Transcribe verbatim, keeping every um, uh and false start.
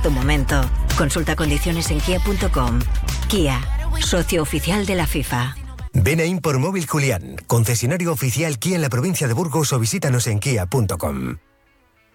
tu momento. Consulta condiciones en kia punto com. Kia, socio oficial de la FIFA. Ven a Import Móvil Julián, concesionario oficial Kia en la provincia de Burgos o visítanos en kia punto com.